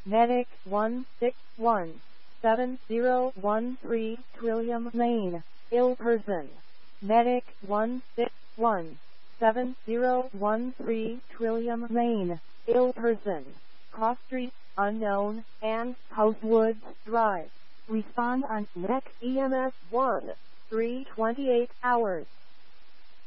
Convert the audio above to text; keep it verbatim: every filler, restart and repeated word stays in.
Medic one six one seven zero one three Trillium Lane, ill person. Medic one six one seven zero one three Trillium Lane, ill person. Cross street, unknown, and Housewoods Drive. Respond on Medic E M S one, three twenty-eight hours.